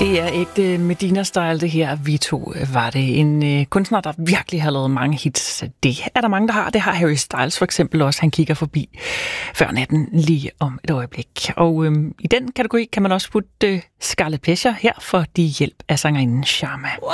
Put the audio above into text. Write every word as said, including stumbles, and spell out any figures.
Det er ægte Medina-style, det her. Vi to var det. En øh, kunstner, der virkelig har lavet mange hits. Det er der mange, der har. Det har Harry Styles for eksempel også. Han kigger forbi før natten lige om et øjeblik. Og øh, i den kategori kan man også putte øh, Scarlet Pleasure her for de hjælp af sangerinden Sharma.